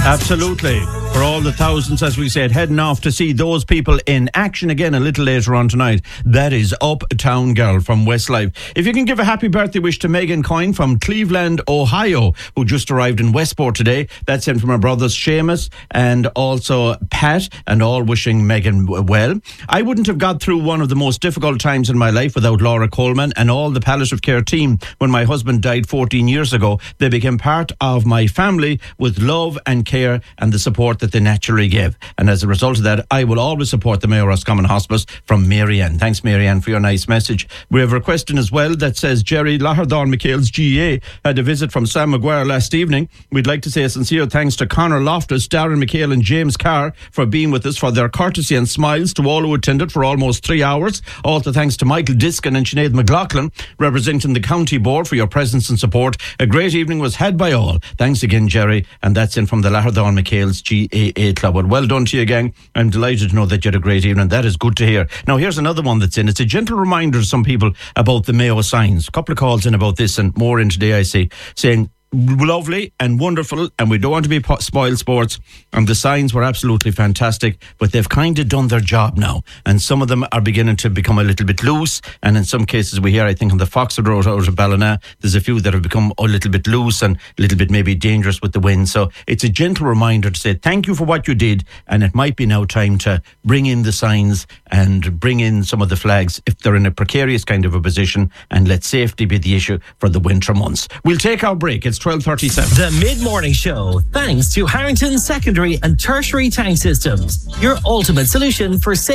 Absolutely. For all the thousands, as we said, heading off to see those people in action again a little later on tonight. That is Uptown Girl from Westlife. If you can give a happy birthday wish to Megan Coyne from Cleveland, Ohio, who just arrived in Westport today. That's sent from our brothers Seamus and also Pat, and all wishing Megan well. I wouldn't have got through one of the most difficult times in my life without Laura Coleman and all the palliative care team. When my husband died 14 years ago, they became part of my family with love and care and the support that they naturally give. And as a result of that, I will always support the Mayo Roscommon Hospice. From Marianne. Thanks, Marianne, for your nice message. We have a question as well that says, Jerry, Lahardar McHale's GA had a visit from Sam Maguire last evening. We'd like to say a sincere thanks to Conor Loftus, Darren McHale and James Carr for being with us, for their courtesy and smiles to all who attended for almost 3 hours. Also thanks to Michael Diskin and Sinead McLaughlin, representing the county board, for your presence and support. A great evening was had by all. Thanks again, Jerry. And that's in from the Lahardar McHale's GAA Club. Well done to you, gang. I'm delighted to know that you had a great evening. That is good to hear. Now, here's another one that's in. It's a gentle reminder to some people about the Mayo signs. A couple of calls in about this and more in today, I see, saying, lovely and wonderful, and we don't want to be spoiled sports, and the signs were absolutely fantastic, but they've kind of done their job now, and some of them are beginning to become a little bit loose, and in some cases we hear, I think on the Foxford Road out of Ballina, there's a few that have become a little bit loose and a little bit maybe dangerous with the wind. So it's a gentle reminder to say thank you for what you did, and it might be now time to bring in the signs and bring in some of the flags if they're in a precarious kind of a position, and let safety be the issue for the winter months. We'll take our break. It's 12:37. The Mid-Morning Show, thanks to Harrington Secondary and Tertiary Tank Systems, your ultimate solution for